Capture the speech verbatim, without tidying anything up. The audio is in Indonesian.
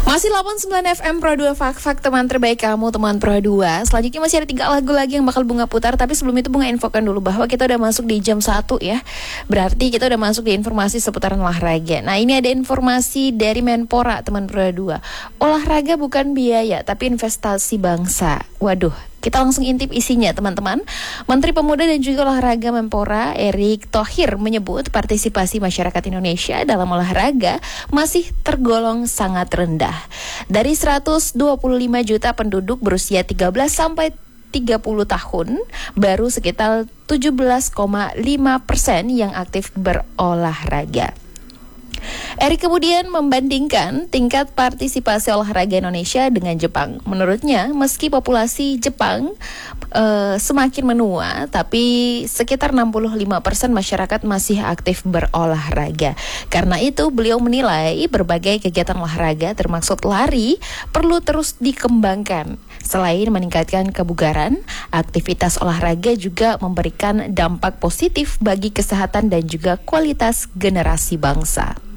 Masih delapan puluh sembilan F M Pro dua Fak-Fak, teman terbaik kamu, teman Pro dua. Selanjutnya masih ada tiga lagu lagi yang bakal Bunga putar. Tapi sebelum itu Bunga infokan dulu bahwa kita udah masuk di jam satu ya. Berarti kita udah masuk di informasi seputaran olahraga. Nah, ini ada informasi dari Menpora, teman Pro dua. Olahraga bukan biaya tapi investasi bangsa. Waduh, kita langsung intip isinya teman-teman. Menteri Pemuda dan juga Olahraga Menpora Erick Thohir menyebut partisipasi masyarakat Indonesia dalam olahraga masih tergolong sangat rendah. Dari seratus dua puluh lima juta penduduk berusia tiga belas sampai tiga puluh tahun, baru sekitar tujuh belas koma lima persen yang aktif berolahraga. Erick kemudian membandingkan tingkat partisipasi olahraga Indonesia dengan Jepang. Menurutnya, meski populasi Jepang uh, semakin menua, tapi sekitar enam puluh lima persen masyarakat masih aktif berolahraga. Karena itu, beliau menilai berbagai kegiatan olahraga termasuk lari perlu terus dikembangkan. Selain meningkatkan kebugaran, aktivitas olahraga juga memberikan dampak positif bagi kesehatan dan juga kualitas generasi bangsa.